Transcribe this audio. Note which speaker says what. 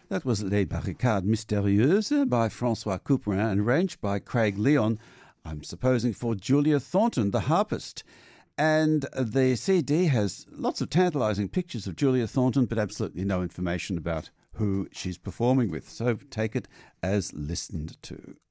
Speaker 1: That was Les Barricades Mystérieuses by Francois Couperin and arranged by Craig Leon, I'm supposing for Julia Thornton, the harpist. And the CD has lots of tantalising pictures of Julia Thornton, but absolutely no information about who she's performing with. So take it as listened to.